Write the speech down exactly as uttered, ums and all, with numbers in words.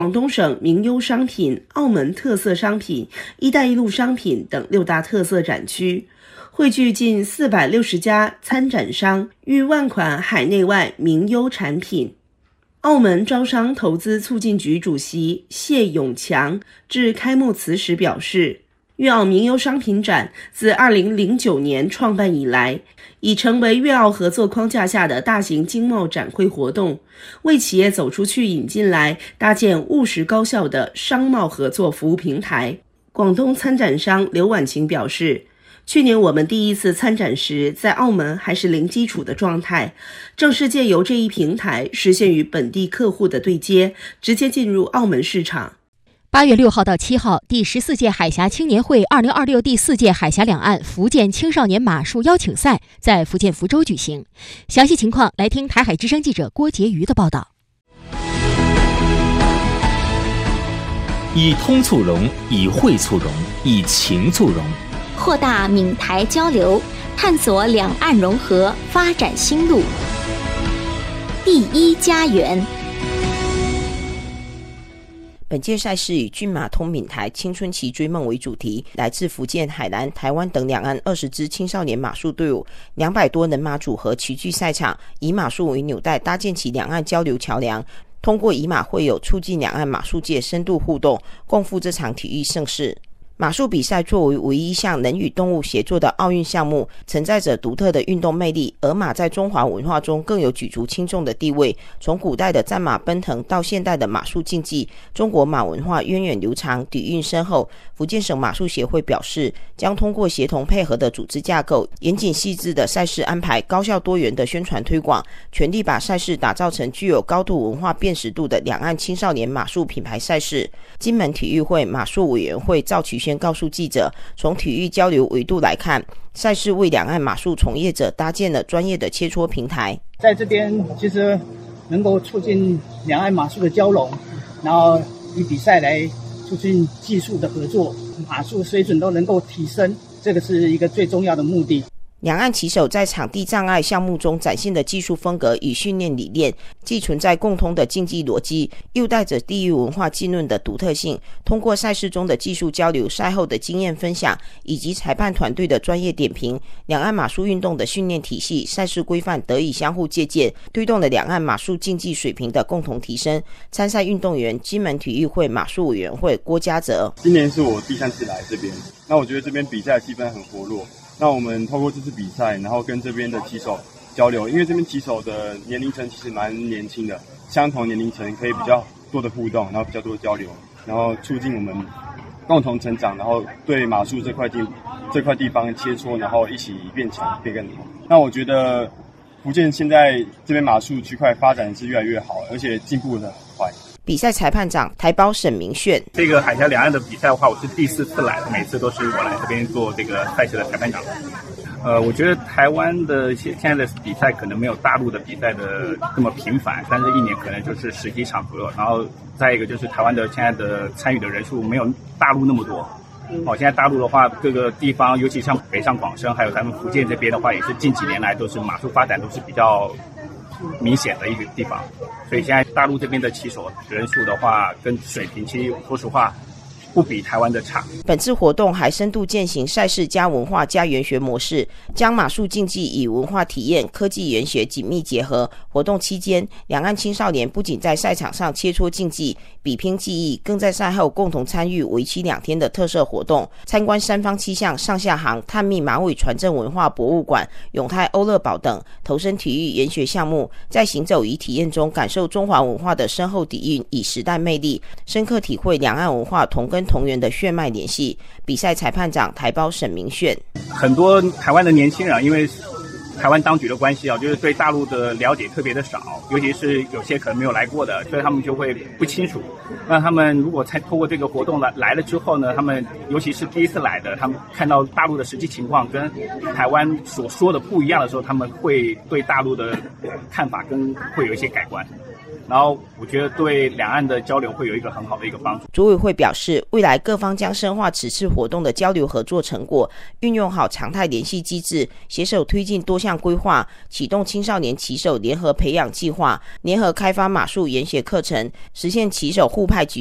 广东省名优商品、澳门特色商品、一带一路商品等六大特色展区，汇聚近四百六十家参展商逾万款海内外名优产品。澳门招商投资促进局主席谢永强致开幕词时表示，粤澳名优商品展自二零零九年创办以来，已成为粤澳合作框架下的大型经贸展会活动，为企业走出去引进来搭建务实高效的商贸合作服务平台。广东参展商刘婉晴表示，去年我们第一次参展时，在澳门还是零基础的状态，正是借由这一平台实现与本地客户的对接，直接进入澳门市场。 八月六号到七号，第十四届海峡青年会二零二六第四届海峡两岸福建青少年马术邀请赛在福建福州举行。详细情况来听台海之声记者郭洁瑜的报道。 以通促融，以会促融，以情促融， 扩大闽台交流，探索两岸融合发展新路。第一家园。 本届赛事以骏马通闽台青春期追梦为主题，来自福建、海南、台湾等两岸二十支青少年马术队伍，两百多人马组合齐聚赛场，以马术为纽带，搭建起两岸交流桥梁。通过以马会友，促进两岸马术界深度互动，共赴这场体育盛事。马术比赛作为唯一一项能与动物协作的奥运项目，承载着独特的运动魅力，而马在中华文化中更有举足轻重的地位。从古代的战马奔腾到现代的马术竞技，中国马文化源远流长，底蕴深厚。福建省马术协会表示，将通过协同配合的组织架构，严谨细致的赛事安排，高效多元的宣传推广，全力把赛事打造成具有高度文化辨识度的两岸青少年马术品牌赛事。金门体育会马术委员会赵其轩告诉记者，从体育交流维度来看，赛事为两岸马术从业者搭建了专业的切磋平台。 在这边其实能够促进两岸马术的交融，然后以比赛来促进技术的合作，马术水准都能够提升，这个是一个最重要的目的。 两岸棋手在场地障碍项目中展现的技术风格与训练理念，既存在共通的竞技逻辑，又带着地域文化浸润的独特性。通过赛事中的技术交流、赛后的经验分享，以及裁判团队的专业点评，两岸马术运动的训练体系、赛事规范得以相互借鉴，推动了两岸马术竞技水平的共同提升。参赛运动员金门体育会马术委员会郭家泽： 今年是我第三次来这边，那我觉得这边比赛气氛很活络。那我们透过这次比赛，然后跟这边的棋手交流，因为这边棋手的年龄层其实蛮年轻的，相同年龄层可以比较多的互动，然后比较多的交流，然后促进我们共同成长，然后对马术这块地这块地方切磋，然后一起变强变更好。那我觉得福建现在这边马术区块发展是越来越好，而且进步的很快。 比赛裁判长台胞沈明炫： 这个海峡两岸的比赛的话，我是第四次来，每次都是我来这边做这个赛事的裁判长。呃，我觉得台湾的现现在的比赛可能没有大陆的比赛的这么频繁，但是一年可能就是十几场左右。然后再一个就是台湾的现在的参与的人数没有大陆那么多。哦，现在大陆的话，各个地方，尤其像北上广深，还有咱们福建这边的话，也是近几年来都是马术发展都是比较明显的一个地方，所以现在大陆这边的棋手人数的话，跟水平其实说实话不比台湾的差。 本次活动还深度践行赛事加文化加研学模式，将马术竞技与文化体验、科技研学紧密结合。活动期间，两岸青少年不仅在赛场上切磋竞技、比拼技艺，更在赛后共同参与为期两天的特色活动，参观三方七巷上下行、探秘马尾传承文化博物馆、永泰欧乐堡等，投身体育研学项目，在行走与体验中感受中华文化的深厚底蕴与时代魅力，深刻体会两岸文化同根同源的血脉联系。比赛裁判长台胞沈明炫： 很多台湾的年轻人因为台湾当局的关系啊，就是对大陆的了解特别的少，尤其是有些可能没有来过的，所以他们就会不清楚。那他们如果才透过这个活动来来了之后呢，他们尤其是第一次来的，他们看到大陆的实际情况跟台湾所说的不一样的时候，他们会对大陆的看法跟会有一些改观。 然后我觉得对两岸的交流会有一个很好的一个帮助。 组委会表示，未来各方将深化此次活动的交流合作成果，运用好常态联系机制，携手推进多项规划，启动青少年棋手联合培养计划，联合开发马术研习课程，实现棋手互派举